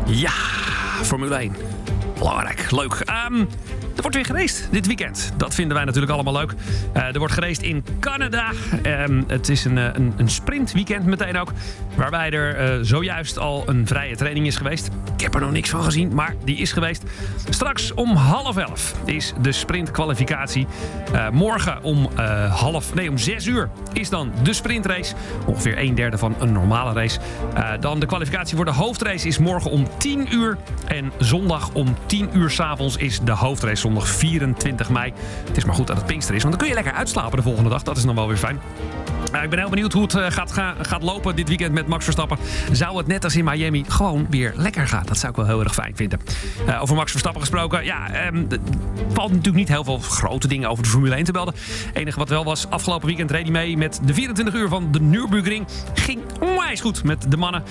Ja, Formule 1. Belangrijk, leuk. Er wordt weer geraced dit weekend. Dat vinden wij natuurlijk allemaal leuk. Er wordt geraced in Canada. Het is een sprintweekend meteen ook. Waarbij er zojuist al een vrije training is geweest. Ik heb er nog niks van gezien, maar die is geweest. Straks om 10:30 is de sprintkwalificatie. Morgen om 6 uur is dan de sprintrace. Ongeveer 1/3 van een normale race. Dan de kwalificatie voor de hoofdrace is morgen om 10 uur. En zondag om 10 uur 's avonds is de hoofdrace. Zondag 24 mei. Het is maar goed dat het Pinkster is, want dan kun je lekker uitslapen de volgende dag. Dat is dan wel weer fijn. Ik ben heel benieuwd hoe het gaat lopen dit weekend met Max Verstappen. Zou het net als in Miami gewoon weer lekker gaan? Dat zou ik wel heel erg fijn vinden. Over Max Verstappen gesproken. Ja, er valt natuurlijk niet heel veel grote dingen over de Formule 1 te melden. Het enige wat wel was, afgelopen weekend reed hij mee met de 24 uur van de Nürburgring. Ging onwijs goed met de mannen.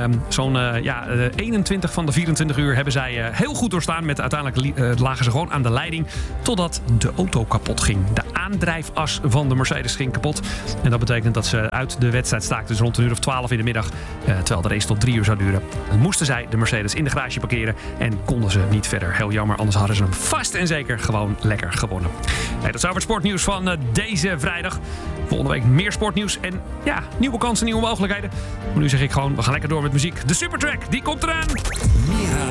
21 van de 24 uur hebben zij heel goed doorstaan. Met uiteindelijk lagen ze gewoon aan de leiding. Totdat de auto kapot ging. De aandrijfas van de Mercedes ging kapot. En dat betekent dat ze uit de wedstrijd staakten. Dus rond 1:12 in de middag. Terwijl de race tot 3 uur zou duren. Dan moesten zij de Mercedes in de garage parkeren. En konden ze niet verder. Heel jammer, anders hadden ze hem vast en zeker gewoon lekker gewonnen. Dat is over het sportnieuws van deze vrijdag. Volgende week meer sportnieuws. En ja, nieuwe kansen, nieuwe mogelijkheden. Maar nu zeg ik gewoon, we gaan lekker door met muziek. De Supertrack, die komt eraan.